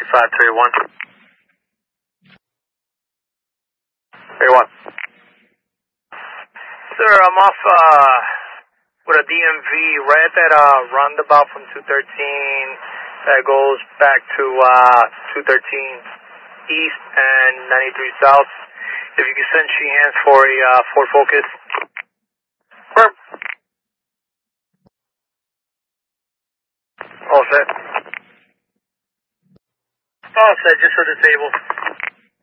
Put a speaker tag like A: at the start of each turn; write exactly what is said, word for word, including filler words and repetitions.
A: five three one. three one. Sir, I'm off uh, with a D M V right at that uh, roundabout from two thirteen that goes back to uh, two thirteen East and ninety-three South. If you can send Sheehan's for a uh, Ford Focus. Burp. All set. All set, just for the table.